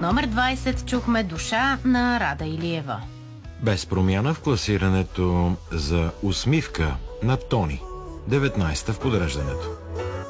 Номер 20 чухме Душа на Рада Илиева. Без промяна в класирането за Усмивка на Тони. 19-та в подреждането.